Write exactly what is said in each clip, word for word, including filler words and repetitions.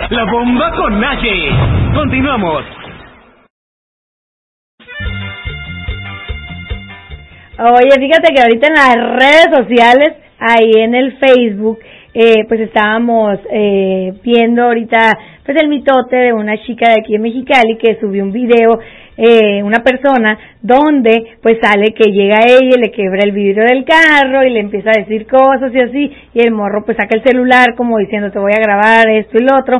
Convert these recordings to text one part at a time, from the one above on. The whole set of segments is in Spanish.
La bomba con Naye. Continuamos. Oye, fíjate que ahorita en las redes sociales, ahí en el Facebook, eh, pues estábamos eh, viendo ahorita pues el mitote de una chica de aquí de Mexicali que subió un video, eh, una persona, donde pues sale que llega ella y le quebra el vidrio del carro y le empieza a decir cosas y así, y el morro pues saca el celular como diciendo te voy a grabar esto y lo otro,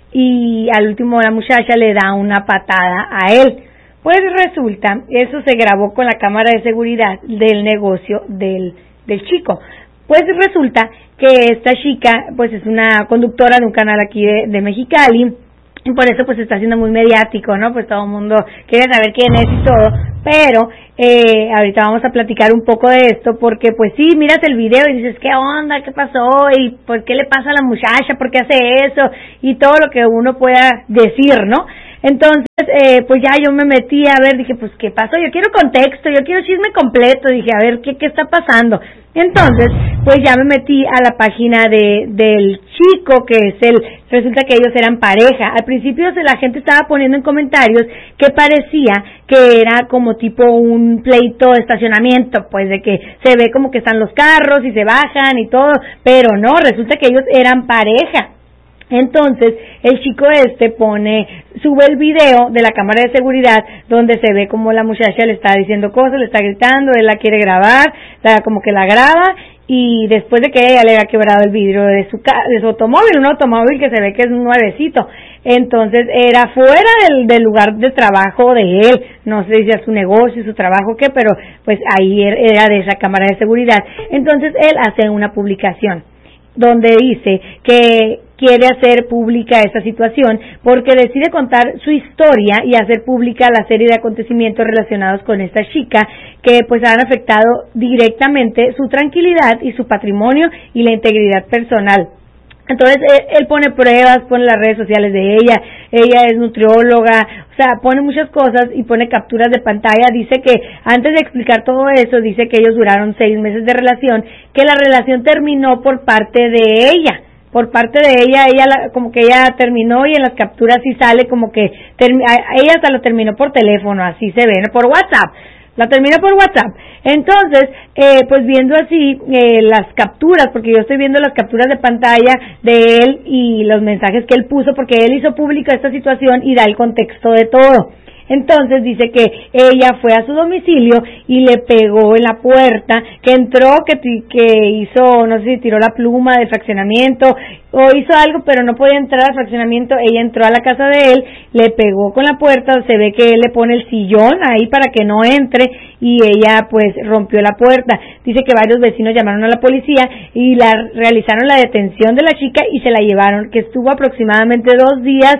y al último la muchacha le da una patada a él. Pues resulta, eso se grabó con la cámara de seguridad del negocio del, del chico. Pues resulta que esta chica, pues es una conductora de un canal aquí de, de Mexicali, y por eso pues está siendo muy mediático, ¿no? Pues todo el mundo quiere saber quién es y todo, pero eh, ahorita vamos a platicar un poco de esto, porque pues sí, miras el video y dices, ¿qué onda? ¿Qué pasó? ¿Y por qué le pasa a la muchacha? ¿Por qué hace eso? Y todo lo que uno pueda decir, ¿no? Entonces, eh, pues ya yo me metí a ver, dije, pues, ¿qué pasó? Yo quiero contexto, yo quiero chisme completo, dije, a ver, ¿qué, qué está pasando? Entonces, pues ya me metí a la página de del chico, que es el, resulta que ellos eran pareja. Al principio la gente estaba poniendo en comentarios que parecía que era como tipo un pleito de estacionamiento, pues de que se ve como que están los carros y se bajan y todo, pero no, resulta que ellos eran pareja. Entonces, el chico este pone, sube el video de la cámara de seguridad donde se ve como la muchacha le está diciendo cosas, le está gritando, él la quiere grabar, la, como que la graba, y después de que ella le había quebrado el vidrio de su, de su automóvil, un automóvil que se ve que es nuevecito, entonces era fuera del, del lugar de trabajo de él, no sé si era su negocio, su trabajo, qué, pero pues ahí era de esa cámara de seguridad. Entonces él hace una publicación donde dice que quiere hacer pública esta situación porque decide contar su historia y hacer pública la serie de acontecimientos relacionados con esta chica que pues han afectado directamente su tranquilidad y su patrimonio y la integridad personal. Entonces él pone pruebas, pone las redes sociales de ella, ella es nutrióloga, o sea, pone muchas cosas y pone capturas de pantalla. Dice que antes de explicar todo eso, dice que ellos duraron seis meses de relación, que la relación terminó por parte de ella, por parte de ella, ella la, como que ella terminó, y en las capturas sí sale como que termi, ella hasta lo terminó por teléfono, así se ve, ¿no? Por WhatsApp. La termina por WhatsApp. Entonces, eh, pues viendo así eh, las capturas, porque yo estoy viendo las capturas de pantalla de él y los mensajes que él puso, porque él hizo pública esta situación y da el contexto de todo. Entonces dice que ella fue a su domicilio y le pegó en la puerta, que entró, que, que hizo, no sé si tiró la pluma del fraccionamiento o hizo algo, pero no podía entrar al fraccionamiento. Ella entró a la casa de él, le pegó con la puerta, se ve que él le pone el sillón ahí para que no entre, y ella pues rompió la puerta. Dice que varios vecinos llamaron a la policía y la realizaron la detención de la chica y se la llevaron, que estuvo aproximadamente dos días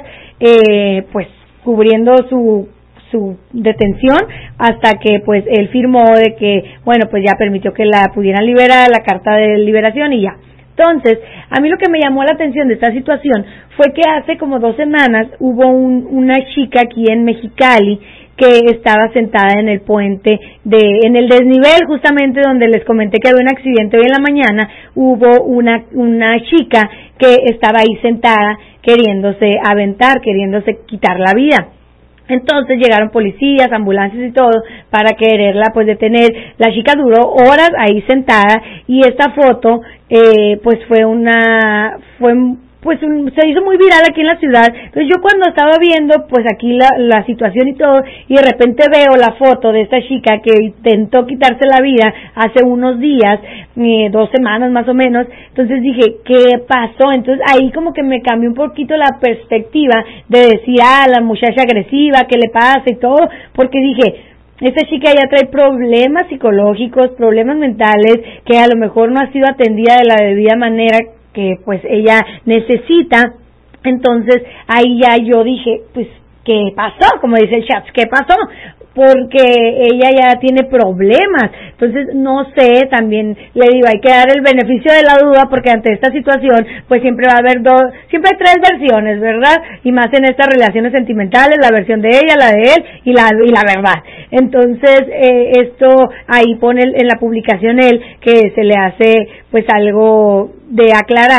eh, pues cubriendo su su detención hasta que pues él firmó de que, bueno, pues ya permitió que la pudieran liberar, la carta de liberación y ya. Entonces, a mí lo que me llamó la atención de esta situación fue que hace como dos semanas hubo un, una chica aquí en Mexicali que estaba sentada en el puente de, en el desnivel justamente donde les comenté que había un accidente hoy en la mañana. Hubo una, una chica que estaba ahí sentada queriéndose aventar, queriéndose quitar la vida. Entonces llegaron policías, ambulancias y todo para quererla pues detener. La chica duró horas ahí sentada y esta foto eh, pues fue una fue pues un, se hizo muy viral aquí en la ciudad. Entonces yo cuando estaba viendo pues aquí la, la situación y todo, y de repente veo la foto de esta chica que intentó quitarse la vida hace unos días, eh, dos semanas más o menos, entonces dije, ¿qué pasó? Entonces ahí como que me cambió un poquito la perspectiva de decir, ah, la muchacha agresiva, ¿qué le pasa? Y todo, porque dije, esta chica ya trae problemas psicológicos, problemas mentales, que a lo mejor no ha sido atendida de la debida manera que pues ella necesita. Entonces ahí ya yo dije, pues ¿qué pasó? Como dice el chat, ¿qué pasó? Porque ella ya tiene problemas. Entonces no sé, también le digo, hay que dar el beneficio de la duda, porque ante esta situación pues siempre va a haber dos, siempre hay tres versiones, ¿verdad? Y más en estas relaciones sentimentales, la versión de ella, la de él y la y la verdad. Entonces eh, esto ahí pone en la publicación él que se le hace pues algo de aclarar,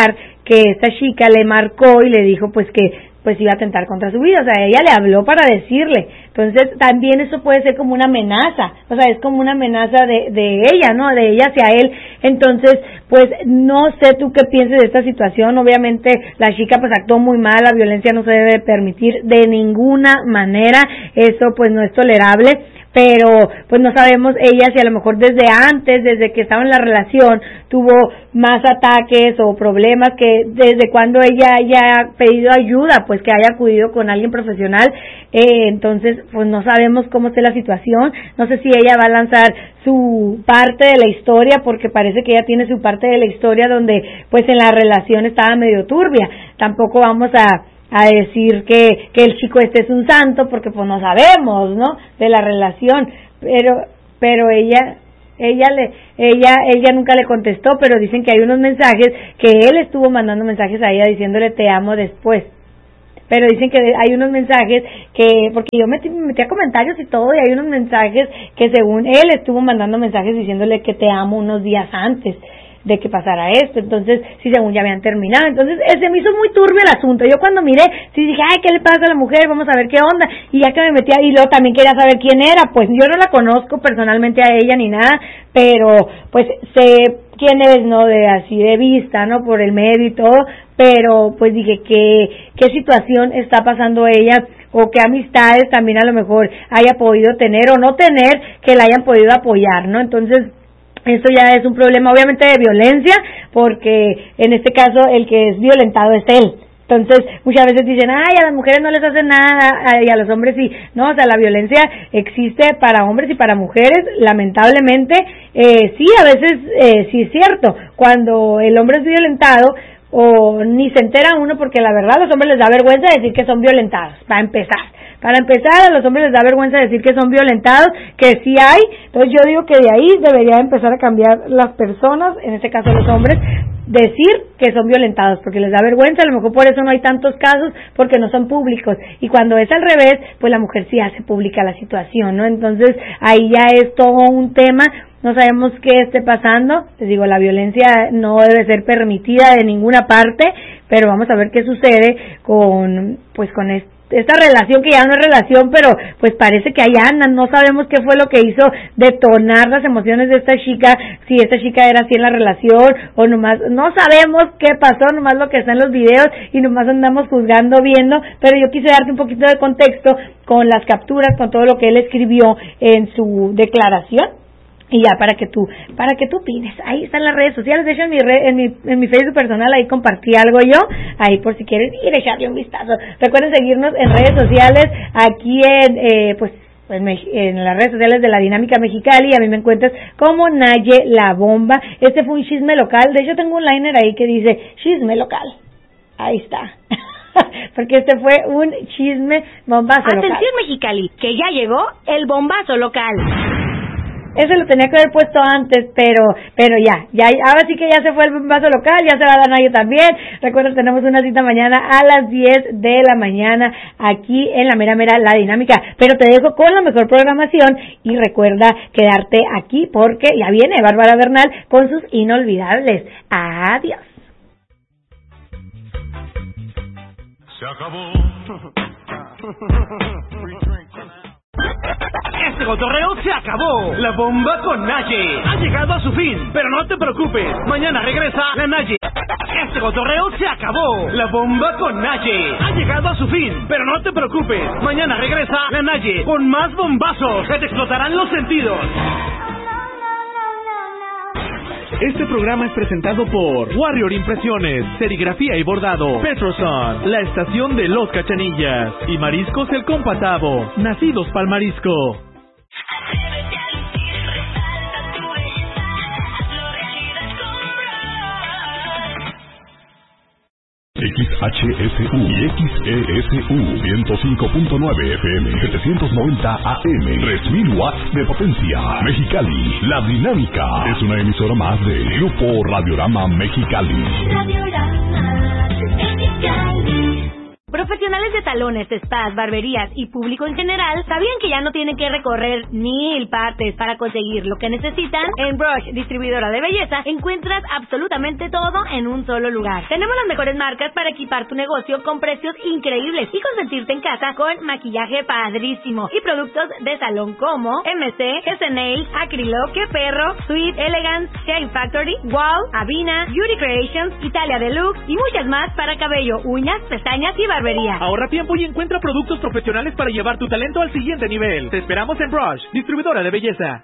que esta chica le marcó y le dijo pues que pues iba a atentar contra su vida, o sea, ella le habló para decirle, entonces también eso puede ser como una amenaza, o sea, es como una amenaza de, de ella, ¿no?, de ella hacia él, entonces, pues, no sé tú qué pienses de esta situación, obviamente la chica pues actuó muy mal, la violencia no se debe permitir de ninguna manera, eso pues no es tolerable, pero pues no sabemos ella si a lo mejor desde antes, desde que estaba en la relación, tuvo más ataques o problemas, que desde cuando ella haya pedido ayuda, pues que haya acudido con alguien profesional, eh, entonces pues no sabemos cómo esté la situación, no sé si ella va a lanzar su parte de la historia, porque parece que ella tiene su parte de la historia donde pues en la relación estaba medio turbia, tampoco vamos a a decir que, que el chico este es un santo, porque pues no sabemos, ¿no?, de la relación, pero pero ella ella le ella ella nunca le contestó, pero dicen que hay unos mensajes que él estuvo mandando mensajes a ella diciéndole te amo después, pero dicen que hay unos mensajes que, porque yo metí, me metí a comentarios y todo, y hay unos mensajes que según él estuvo mandando mensajes diciéndole que te amo unos días antes de que pasara esto, entonces sí, según ya habían terminado, entonces eh, se me hizo muy turbio el asunto, yo cuando miré, sí dije, ay, ¿qué le pasa a la mujer? Vamos a ver qué onda, y ya que me metí ahí, luego también quería saber quién era, pues yo no la conozco personalmente a ella ni nada, pero pues sé quién es, ¿no?, de así de vista, ¿no?, por el medio y todo, pero pues dije, ¿qué, qué situación está pasando ella? O qué amistades también a lo mejor haya podido tener o no tener que la hayan podido apoyar, ¿no? Entonces, esto ya es un problema obviamente de violencia, porque en este caso el que es violentado es él. Entonces, muchas veces dicen, ay, a las mujeres no les hacen nada, y a los hombres sí. No, o sea, la violencia existe para hombres y para mujeres, lamentablemente, eh, sí, a veces eh, sí es cierto, cuando el hombre es violentado, o ni se entera uno, porque la verdad a los hombres les da vergüenza decir que son violentados, para empezar. Para empezar, a los hombres les da vergüenza decir que son violentados, que sí hay, entonces yo digo que de ahí debería empezar a cambiar las personas, en este caso los hombres, decir que son violentados, porque les da vergüenza, a lo mejor por eso no hay tantos casos, porque no son públicos, y cuando es al revés, pues la mujer sí hace pública la situación, ¿no? Entonces ahí ya es todo un tema, no sabemos qué esté pasando, les digo, la violencia no debe ser permitida de ninguna parte, pero vamos a ver qué sucede con, pues con este esta relación que ya no es relación, pero pues parece que ahí andan, no sabemos qué fue lo que hizo detonar las emociones de esta chica, si esta chica era así en la relación, o nomás, no sabemos qué pasó, nomás lo que está en los videos, y nomás andamos juzgando, viendo, pero yo quise darte un poquito de contexto con las capturas, con todo lo que él escribió en su declaración, y ya para que tú, para que tú opines. Ahí están las redes sociales, de hecho en mi red, en mi, en mi Facebook personal ahí compartí algo yo, ahí por si quieres ir a echarle un vistazo. Recuerden seguirnos en redes sociales, aquí en, eh, pues, en, en las redes sociales de La Dinámica Mexicali, a mí me encuentras como Naye La Bomba. Este fue un chisme local, de hecho tengo un liner ahí que dice chisme local, ahí está. Porque este fue un chisme bombazo local. Atención Mexicali, que ya llegó el bombazo local. Eso lo tenía que haber puesto antes, pero pero ya, ya ahora sí que ya se fue el bombazo local, ya se va a dar Nayo también. Recuerda, tenemos una cita mañana a las diez de la mañana aquí en la mera mera La Dinámica. Pero te dejo con la mejor programación y recuerda quedarte aquí porque ya viene Bárbara Bernal con sus inolvidables. Adiós. Se acabó. Este cotorreo se acabó. La bomba con Naye ha llegado a su fin, pero no te preocupes, mañana regresa la Naye. Este cotorreo se acabó. La bomba con Naye ha llegado a su fin, pero no te preocupes, mañana regresa la Naye con más bombazos que te explotarán los sentidos. Este programa es presentado por Warrior Impresiones, Serigrafía y Bordado, Petroson, la estación de Los Cachanillas y Mariscos El Compatavo, nacidos pa'l marisco. X H S U y X E S U ciento cinco punto nueve F M, setecientos noventa A M, tres mil watts de potencia. Mexicali, La Dinámica es una emisora más de Grupo Radiorama Mexicali. Radiorama Mexicali. Profesional Profesionales de salones, spas, barberías y público en general sabían que ya no tienen que recorrer mil partes para conseguir lo que necesitan. En Brush, distribuidora de belleza, encuentras absolutamente todo en un solo lugar. Tenemos las mejores marcas para equipar tu negocio con precios increíbles y consentirte en casa con maquillaje padrísimo y productos de salón como M C, S Nail, Acrylo, Que Perro, Sweet, Elegance, Shine Factory, Wow, Avina, Beauty Creations, Italia Deluxe y muchas más para cabello, uñas, pestañas y barbería. Ahorra tiempo y encuentra productos profesionales para llevar tu talento al siguiente nivel. Te esperamos en Brush, distribuidora de belleza.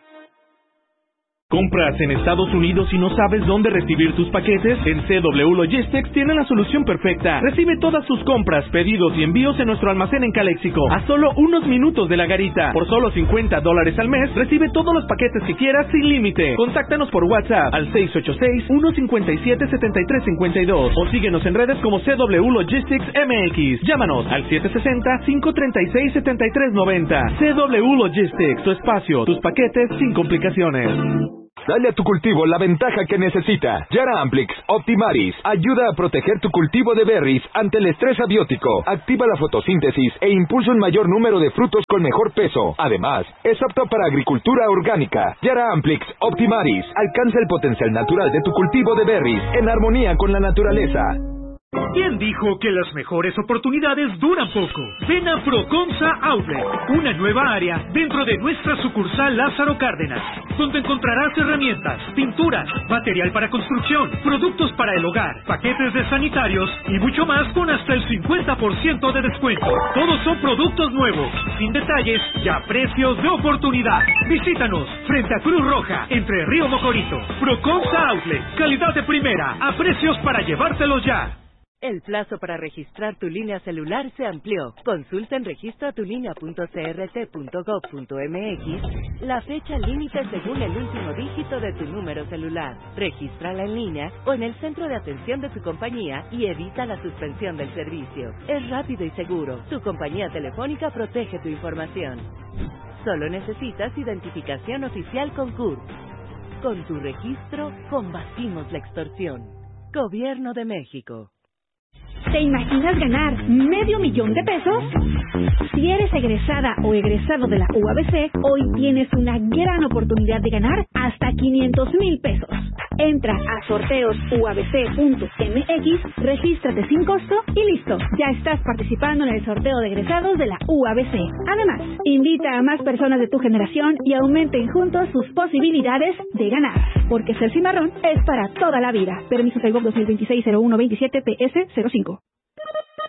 ¿Compras en Estados Unidos y no sabes dónde recibir tus paquetes? En C W Logistics tienen la solución perfecta. Recibe todas tus compras, pedidos y envíos en nuestro almacén en Caléxico, a solo unos minutos de la garita. Por solo cincuenta dólares al mes, recibe todos los paquetes que quieras sin límite. Contáctanos por WhatsApp al seis ocho seis, uno cinco siete, siete tres cinco dos o síguenos en redes como C W Logistics M X. Llámanos al siete seis cero, cinco tres seis, siete tres nueve cero. C W Logistics, tu espacio, tus paquetes sin complicaciones. Dale a tu cultivo la ventaja que necesita. Yara Amplix Optimaris ayuda a proteger tu cultivo de berries ante el estrés abiótico. Activa la fotosíntesis e impulsa un mayor número de frutos con mejor peso. Además, es apto para agricultura orgánica. Yara Amplix Optimaris alcanza el potencial natural de tu cultivo de berries en armonía con la naturaleza. ¿Quién dijo que las mejores oportunidades duran poco? Ven a Proconsa Outlet, una nueva área dentro de nuestra sucursal Lázaro Cárdenas, donde encontrarás herramientas, pinturas, material para construcción, productos para el hogar, paquetes de sanitarios y mucho más con hasta el cincuenta por ciento de descuento. Todos son productos nuevos, sin detalles y a precios de oportunidad. Visítanos frente a Cruz Roja, entre Río Mocorito. Proconsa Outlet, calidad de primera, a precios para llevártelos ya. El plazo para registrar tu línea celular se amplió. Consulta en registratulinea punto c r t punto gov punto m x la fecha límite según el último dígito de tu número celular. Regístrala en línea o en el centro de atención de tu compañía y evita la suspensión del servicio. Es rápido y seguro. Tu compañía telefónica protege tu información. Solo necesitas identificación oficial con C U R P. Con tu registro, combatimos la extorsión. Gobierno de México. ¿Te imaginas ganar medio millón de pesos? Si eres egresada o egresado de la U A B C, hoy tienes una gran oportunidad de ganar hasta quinientos mil pesos. Entra a sorteos u a b c punto m x, regístrate sin costo y listo. Ya estás participando en el sorteo de egresados de la U A B C. Además, invita a más personas de tu generación y aumenten juntos sus posibilidades de ganar. Porque ser cimarrón es para toda la vida. Permiso Segov dos mil veintiséis cero uno veintisiete P S cero cinco.